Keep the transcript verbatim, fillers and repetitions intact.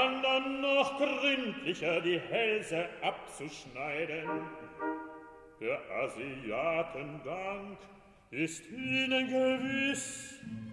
andern noch gründlicher die Hälse abzuschneiden. Der Asiaten Dank ist ihnen gewiss,